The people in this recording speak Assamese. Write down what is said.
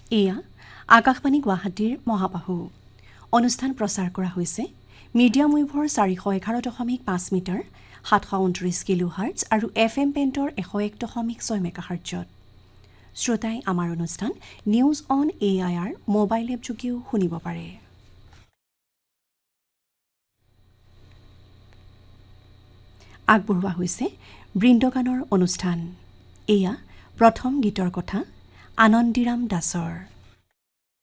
এয়া আকাশবাণী গুৱাহাটীৰ মহাবাহু অনুষ্ঠান প্ৰচাৰ কৰা হৈছে মিডিয়াম ৱেভৰ 411.5 মিটাৰ 729 কিলোহাৰ্টজ আৰু FM বেণ্ডৰ 101.6 মেগাহাৰ্টজত শ্ৰোতাই আমাৰ অনুষ্ঠান news on AIR mobile app যোগেও শুনিব পাৰে আগবঢ়োৱা হৈছে বৃন্দগানৰ অনুষ্ঠান এয়া প্ৰথম গীতৰ কথা আনন্দিৰাম দাসৰ